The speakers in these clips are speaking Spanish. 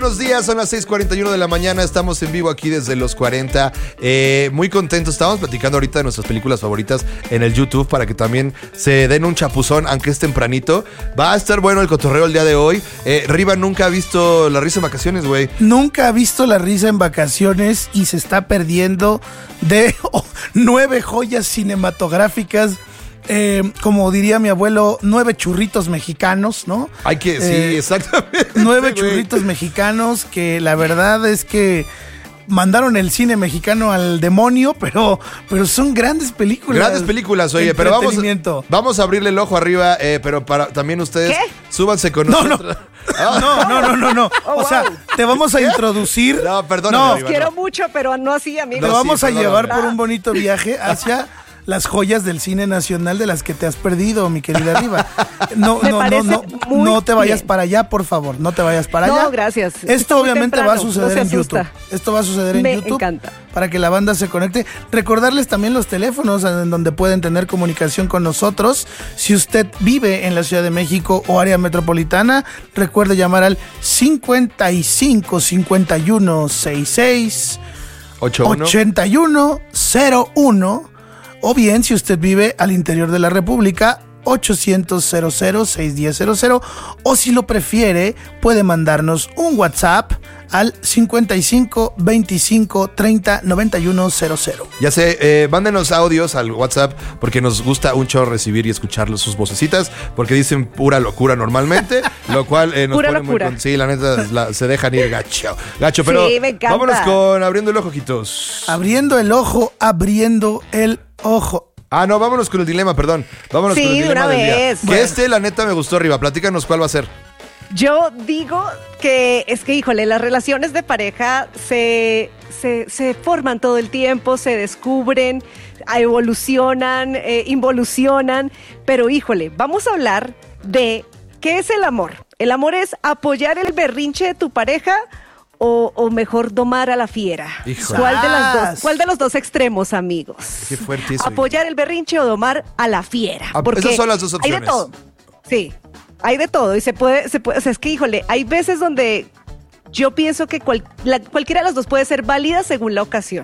Buenos días, son las 6:41 de la mañana, estamos en vivo aquí desde los 40, muy contentos, estábamos platicando ahorita de nuestras películas favoritas en el YouTube para que también se den un chapuzón, aunque es tempranito. Va a estar bueno el cotorreo el día de hoy. Riva nunca ha visto La Risa en Vacaciones, güey. Nunca ha visto La Risa en Vacaciones y se está perdiendo de 9 joyas cinematográficas. Como diría mi abuelo, 9 churritos mexicanos, ¿no? Hay que, sí, exactamente. 9 churritos mexicanos que la verdad es que mandaron el cine mexicano al demonio, pero son grandes películas. Grandes películas, oye, pero vamos a abrirle el ojo arriba, pero para también ustedes, súbanse con nosotros. No. O sea, te vamos a introducir. No, perdóname. Los quiero mucho, pero no así, amigos. Te vamos a llevar por un bonito viaje hacia las joyas del cine nacional de las que te has perdido, mi querida Riva. No te vayas para allá, por favor. No te vayas para allá. No, gracias. Esto obviamente va a suceder en YouTube. Esto va a suceder en YouTube. Me encanta. Para que la banda se conecte. Recordarles también los teléfonos en donde pueden tener comunicación con nosotros. Si usted vive en la Ciudad de México o área metropolitana, recuerde llamar al 55 51 66 8101. O bien, si usted vive al interior de la República, 800-00-610-00. O si lo prefiere, puede mandarnos un WhatsApp al 55 25 30 91 00. Ya sé, mándenos audios al WhatsApp porque nos gusta un chorro recibir y escuchar sus vocecitas porque dicen pura locura normalmente, lo cual nos pura pone locura. Sí, la neta, se dejan ir gacho, pero sí, me encanta. Vámonos con Abriendo el Ojo, ojitos. Abriendo el ojo. No, vámonos con el dilema, perdón. Vámonos con el dilema del día. Bueno. Que la neta me gustó, Riva. Platícanos cuál va a ser. Yo digo que híjole, las relaciones de pareja se forman todo el tiempo, se descubren, evolucionan, involucionan, pero híjole, vamos a hablar de ¿qué es el amor? ¿El amor es apoyar el berrinche de tu pareja o mejor domar a la fiera? Híjole. ¿Cuál de los dos extremos, amigos? Qué fuerte eso. ¿Apoyar el berrinche o domar a la fiera? Porque esas son las dos opciones. Hay de todo. Sí, hay de todo. Y se puede, o sea, es que, híjole, hay veces donde yo pienso que cualquiera de las dos puede ser válida según la ocasión.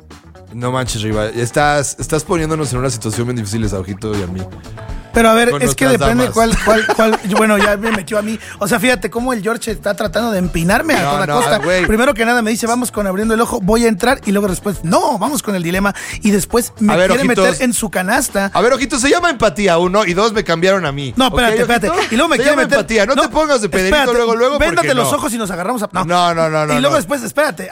No manches, Riva. Estás poniéndonos en una situación bien difícil, a Ojito y a mí. Pero a ver, Con es que depende cuál. Bueno, ya me metió a mí. O sea, fíjate cómo el George está tratando de empinarme a toda costa. Güey. Primero que nada me dice, vamos con Abriendo el Ojo, voy a entrar. Y luego después, no, vamos con el dilema. Y después me quiere ojitos, meter en su canasta. A ver, Ojito, se llama empatía, 1 y 2 me cambiaron a mí. No, espérate. Y luego me quiere meter. Empatía, no te pongas de Pedrito luego. Véndate los ojos y nos agarramos a. No. Y luego después, espérate,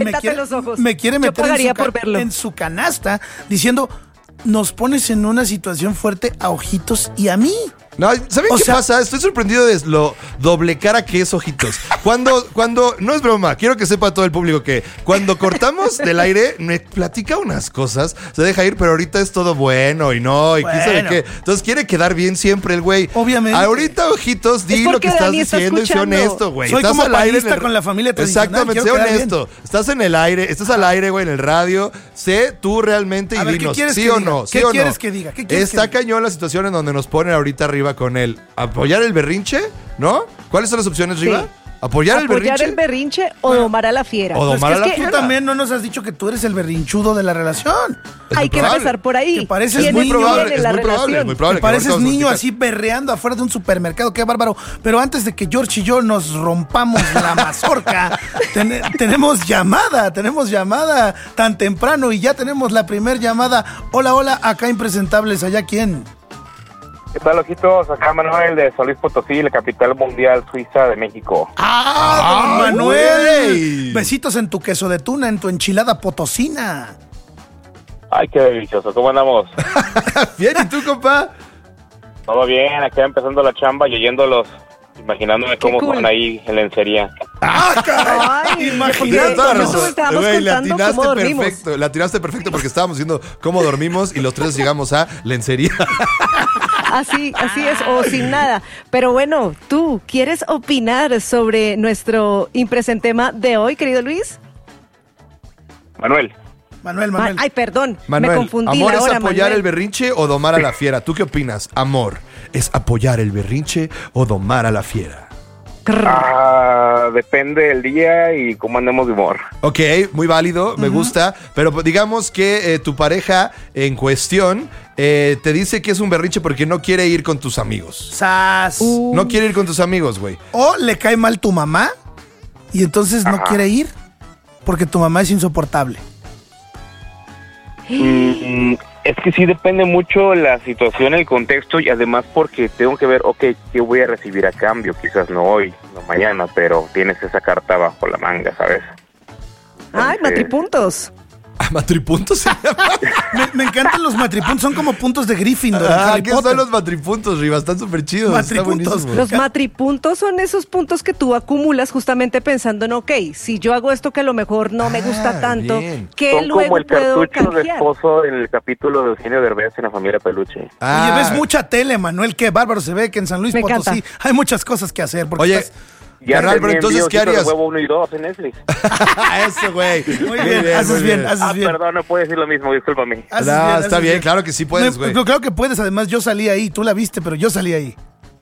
me quiere meter en su canasta diciendo, nos pones en una situación fuerte a Ojitos y a mí. No, ¿saben qué pasa? Estoy sorprendido de lo doble cara que es Ojitos. Cuando, no es broma, quiero que sepa todo el público que cuando cortamos del aire, me platica unas cosas, se deja ir, pero ahorita es todo bueno y quién sabe qué. Entonces quiere quedar bien siempre el güey. Obviamente. Ahorita, Ojitos, di lo que estás diciendo y sé honesto, güey. Soy estás como al aire con la familia tradicional. Exactamente, sé honesto. Estás en el aire, estás al aire, güey, en el radio. Sé tú realmente y dinos, ¿sí o no? ¿Qué quieres que diga? Está cañón la situación en donde nos ponen ahorita arriba con él. ¿Apoyar el berrinche? ¿No? ¿Cuáles son las opciones, Riva? Sí. ¿Apoyar el berrinche o domar a la fiera? O domar a la fiera. Tú también no nos has dicho que tú eres el berrinchudo de la relación. Hay que empezar por ahí. Que pareces es muy probable. Que pareces niño así berreando afuera de un supermercado. Qué bárbaro. Pero antes de que George y yo nos rompamos la mazorca, tenemos llamada tan temprano y ya tenemos la primer llamada. Hola, acá impresentables. ¿Allá quién? ¿Qué tal, Ojitos? Acá Manuel de San Luis Potosí, la capital mundial suiza de México. ¡Ah, don Manuel! Besitos en tu queso de tuna, en tu enchilada potosina. Ay, qué delicioso. ¿Cómo andamos? Bien, ¿y tú, compa? Todo bien, acá empezando la chamba y oyéndolos, imaginándome cómo van ahí en lencería. ¡Ah, caray! Imagínate toda la razón. Güey, la atinaste perfecto porque estábamos diciendo cómo dormimos y los tres llegamos a lencería. Así es, o sin nada. Pero bueno, ¿tú quieres opinar sobre nuestro impresente tema de hoy, querido Luis? Manuel. Ay, perdón, Manuel, me confundí. ¿amor ahora, es apoyar Manuel. el berrinche o domar a la fiera? ¿Tú qué opinas? ¿Amor es apoyar el berrinche o domar a la fiera? Depende del día y cómo andemos de humor. Ok, muy válido, me gusta. Pero digamos que tu pareja en cuestión te dice que es un berrinche porque no quiere ir con tus amigos. ¡Sas! No quiere ir con tus amigos, güey. O le cae mal tu mamá y entonces no quiere ir porque tu mamá es insoportable. Es que sí depende mucho la situación, el contexto y además porque tengo que ver, ¿qué voy a recibir a cambio? Quizás no hoy, no mañana, pero tienes esa carta bajo la manga, ¿sabes? Ay, matripuntos. ¿Matripuntos se llama? Me encantan los matripuntos, son como puntos de Gryffindor. ¿Qué son los matripuntos, Riva? Están súper chidos. Matripuntos. Los matripuntos son esos puntos que tú acumulas justamente pensando en, si yo hago esto que a lo mejor no me gusta tanto, que son luego como el puedo cartucho de canjear. esposo en el capítulo de Eugenio Derbez en La Familia Peluche. Oye, ves mucha tele, Manuel, qué bárbaro se ve que en San Luis Me Potosí encanta. hay muchas cosas que hacer. Porque Oye, carnal, pero entonces, ¿qué harías? Huevo 1 y 2 en Netflix. Eso, güey. Muy bien, haces bien. Perdón, no puedo decir lo mismo, discúlpame. Está bien, claro que sí puedes, güey. Claro que puedes, además yo salí ahí, tú la viste, pero yo salí ahí.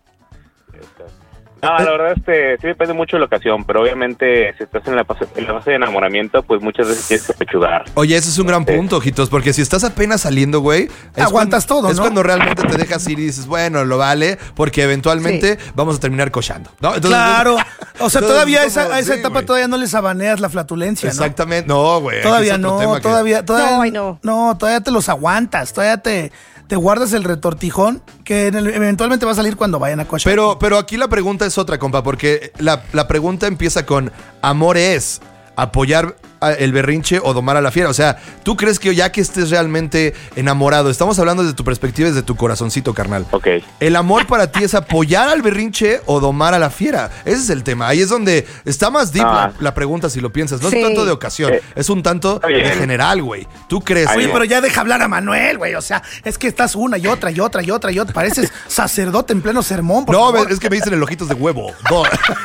No, la verdad sí depende mucho de la ocasión, pero obviamente si estás en la fase de enamoramiento, pues muchas veces tienes que pechugar. Oye, ese es un gran punto, ojitos, porque si estás apenas saliendo, güey, aguantas todo, ¿no? Es cuando realmente te dejas ir y dices, bueno, lo vale, porque eventualmente vamos a terminar cochando, ¿no? Entonces, claro, o sea, todavía entonces, a esa etapa güey. todavía no le sabaneas la flatulencia, ¿no? Exactamente, no, güey. Todavía aquí es otro no, tema todavía No. no, todavía te los aguantas, todavía te guardas el retortijón que eventualmente va a salir cuando vayan a cochar. Pero aquí la pregunta es otra, compa, porque la pregunta empieza con amor es apoyar el berrinche o domar a la fiera. O sea, ¿tú crees que ya que estés realmente enamorado, estamos hablando desde tu perspectiva, desde tu corazoncito, carnal? Ok. ¿El amor para ti es apoyar al berrinche o domar a la fiera? Ese es el tema. Ahí es donde está más deep la pregunta, si lo piensas. No es tanto de ocasión, es un tanto de general, güey. ¿Tú crees? Oye, pero ya deja hablar a Manuel, güey. O sea, es que estás una y otra y otra y otra y otra. Pareces sacerdote en pleno sermón, por favor. Es que me dicen el ojitos de huevo. No.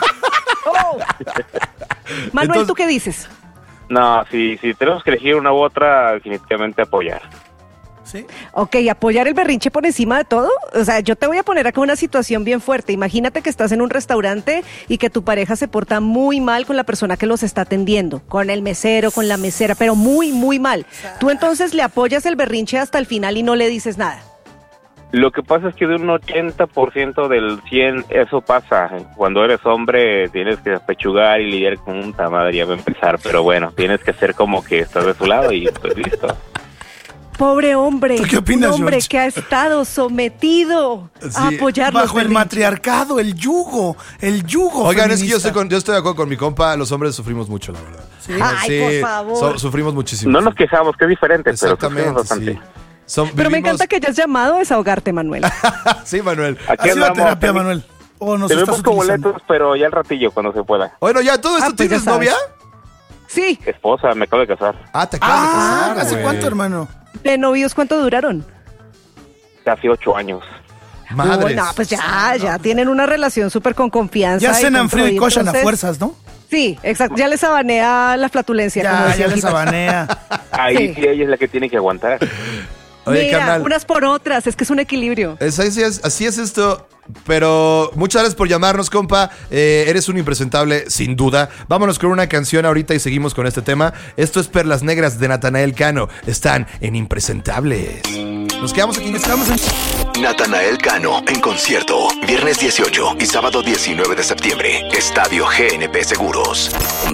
Manuel, Entonces, ¿tú qué dices? No, si tenemos que elegir una u otra, definitivamente apoyar. ¿Sí? Ok, apoyar el berrinche por encima de todo. O sea, yo te voy a poner acá una situación bien fuerte. Imagínate que estás en un restaurante y que tu pareja se porta muy mal con la persona que los está atendiendo, con el mesero, con la mesera, pero muy, muy mal. Tú entonces le apoyas el berrinche hasta el final y no le dices nada. Lo que pasa es que de un 80% del 100 eso pasa. Cuando eres hombre tienes que pechugar y lidiar con un madre, ya va a empezar. Pero bueno, tienes que hacer como que estás de su lado y pues listo. Pobre hombre. ¿Tú qué opinas, un hombre George? que ha estado sometido a apoyar los Bajo el berrinches. matriarcado, el yugo. Oigan, es que yo feminista. estoy de acuerdo con mi compa, los hombres sufrimos mucho, la verdad. ¿Sí? Ay, por favor. Sufrimos muchísimo. No nos quejamos, que es diferente, pero Exactamente, sufrimos bastante. sí. Pero me encanta que hayas llamado a desahogarte, Manuel. Sí, Manuel. Aquí Así la andamos, terapia, también. Manuel. O nos Te estás busco utilizando. boletos, pero ya al ratillo, cuando se pueda. Bueno, ya, ¿todo esto pues ya tienes sabes. novia? Sí, Esposa, me acabo de casar. Te acabas de casar, ¿hace güey. cuánto, hermano? ¿de novios cuánto duraron? Casi 8 años. Madres. Uy, no, pues ya tienen una relación súper con confianza. Ya cenan frío y todo, cochan a entonces- fuerzas, ¿no? Sí, exacto. Ya les abanea la flatulencia. como Ya decía les Ojito. abanea. Ahí Sí. sí ella es la que tiene que aguantar. Oye, Mira, carnal. unas por otras, es que es un equilibrio. Así es esto. Pero muchas gracias por llamarnos, compa. Eres un impresentable, sin duda. Vámonos con una canción ahorita y seguimos con este tema. Esto es Perlas Negras de Natanael Cano. Están en Impresentables. Nos quedamos aquí. Natanael Cano en concierto, viernes 18 y sábado 19 de septiembre, Estadio GNP Seguros.